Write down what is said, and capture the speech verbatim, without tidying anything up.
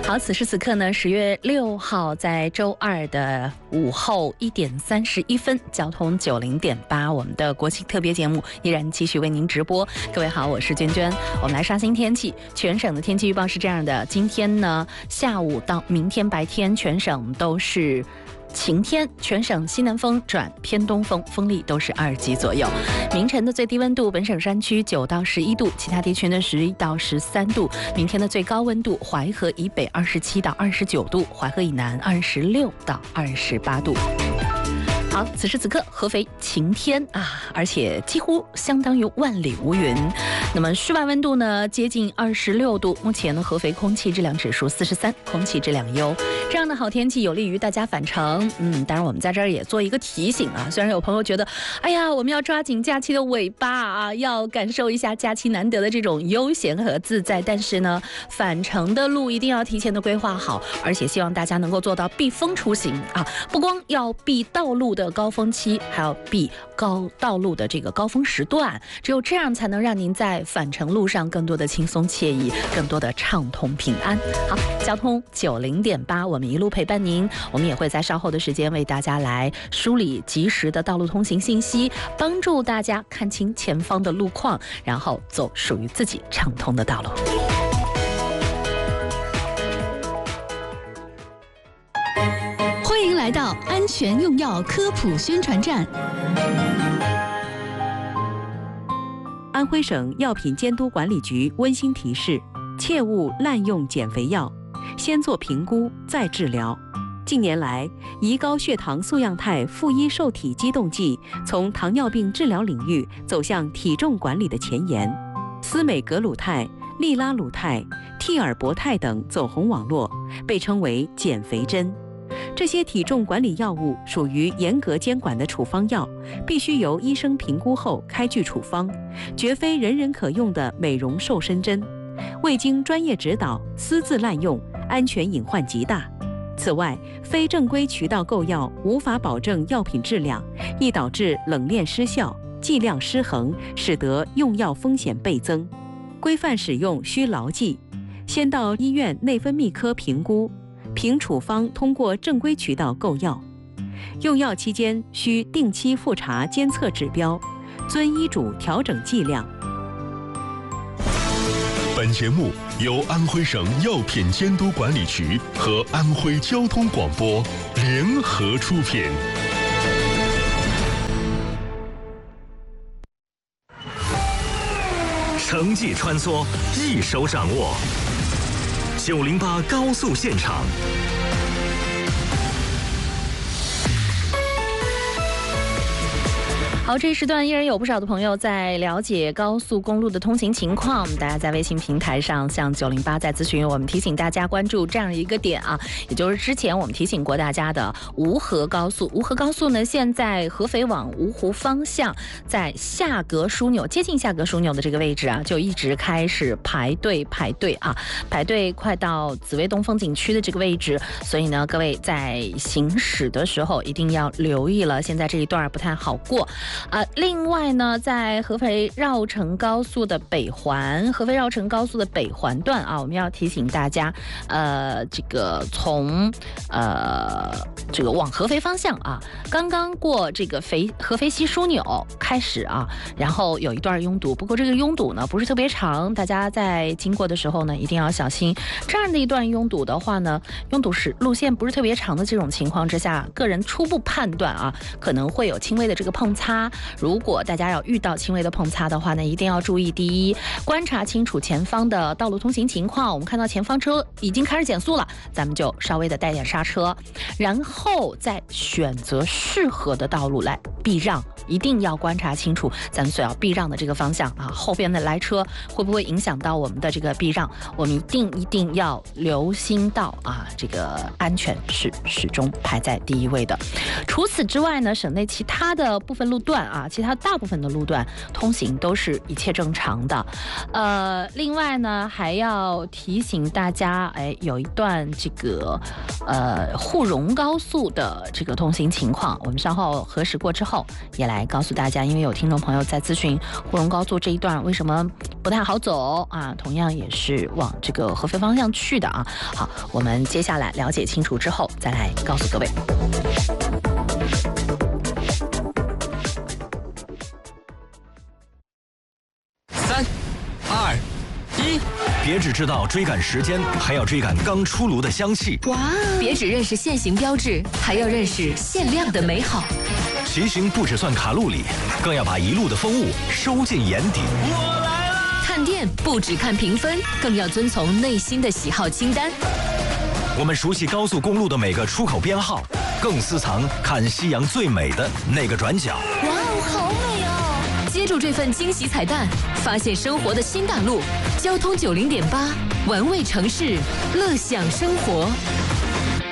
好，此时此刻呢，十月六号，在周二的午后一点三十一分，交通九零点八，我们的国庆特别节目依然继续为您直播。各位好，我是娟娟，我们来刷新天气。全省的天气预报是这样的：今天呢，下午到明天白天，全省都是晴天，全省西南风转偏东风，风力都是二级左右。明晨的最低温度，本省山区九到十一度，其他地区呢十一到十三度。明天的最高温度，淮河以北二十七到二十九度，淮河以南二十六到二十八度。好，此时此刻合肥晴天啊，而且几乎相当于万里无云。那么室外温度呢接近二十六度，目前呢合肥空气质量指数四十三，空气质量优。这样的好天气有利于大家返程。嗯，当然我们在这儿也做一个提醒啊，虽然有朋友觉得，哎呀，我们要抓紧假期的尾巴啊，要感受一下假期难得的这种悠闲和自在，但是呢，返程的路一定要提前的规划好，而且希望大家能够做到避风出行啊，不光要避道路的高峰期，还要避高道路的这个高峰时段，只有这样才能让您在返程路上更多的轻松惬意，更多的畅通平安。好，交通九零点八，我们一路陪伴您，我们也会在稍后的时间为大家来梳理及时的道路通行信息，帮助大家看清前方的路况，然后走属于自己畅通的道路。 欢迎来到安全用药科普宣传站。 安徽省药品监督管理局温馨提示：切勿滥用减肥药，先做评估再治疗。近年来，胰高血糖素样态负一受体激动剂从糖尿病治疗领域走向体重管理的前沿，司美格鲁肽、利拉鲁肽、替尔博肽等走红网络，被称为减肥针。这些体重管理药物属于严格监管的处方药，必须由医生评估后开具处方，绝非人人可用的美容瘦身针。未经专业指导，私自滥用，安全隐患极大。此外，非正规渠道购药无法保证药品质量，易导致冷链失效、剂量失衡，使得用药风险倍增。规范使用需牢记：先到医院内分泌科评估，凭处方通过正规渠道购药。用药期间需定期复查监测指标，遵医嘱调整剂量。 本节目由安徽省药品监督管理局和安徽交通广播联合出品。 城际穿梭，一手掌握。九零八高速现场。 好，这一时段依然有不少的朋友在了解高速公路的通行情况，大家在微信平台上向九零八在咨询，我们提醒大家关注这样一个点啊，也就是之前我们提醒过大家的芜河高速。芜河高速呢，现在合肥往芜湖方向，在下格枢纽接近下格枢纽的这个位置啊，就一直开始排队排队啊，排队快到紫薇东风景区的这个位置，所以呢，各位在行驶的时候一定要留意了，现在这一段不太好过。呃，另外呢，在合肥绕城高速的北环，合肥绕城高速的北环段啊，我们要提醒大家，呃，这个从呃这个往合肥方向啊，刚刚过这个肥合肥西枢纽开始啊，然后有一段拥堵，不过这个拥堵呢不是特别长，大家在经过的时候呢一定要小心。这样的一段拥堵的话呢，拥堵是路线不是特别长的这种情况之下，个人初步判断啊，可能会有轻微的这个碰擦。如果大家要遇到轻微的碰擦的话呢，一定要注意：第一，观察清楚前方的道路通行情况，我们看到前方车已经开始减速了，咱们就稍微的带点刹车，然后再选择适合的道路来避让。一定要观察清楚咱们所要避让的这个方向啊，后边的来车会不会影响到我们的这个避让，我们一定一定要留心到啊，这个安全是始终排在第一位的。除此之外呢，省内其他的部分路段啊，其他大部分的路段通行都是一切正常的。呃，另外呢，还要提醒大家，哎，有一段这个呃沪蓉高速的这个通行情况，我们稍后核实过之后后，也来告诉大家，因为有听众朋友在咨询沪蓉高速这一段为什么不太好走啊，同样也是往这个合肥方向去的啊。好，我们接下来了解清楚之后，再来告诉各位。 三、二、一，别只知道追赶时间，还要追赶刚出炉的香气。 哇！别只认识限行标志，还要认识限量的美好。 骑行不只算卡路里，更要把一路的风物收进眼底。我来啦！ 看店不只看评分，更要遵从内心的喜好清单。 我们熟悉高速公路的每个出口编号，更私藏看夕阳最美的那个转角。 哇哦，好美哦！接住这份惊喜彩蛋，发现生活的新大陆。交通九零点八，玩味城市，乐享生活。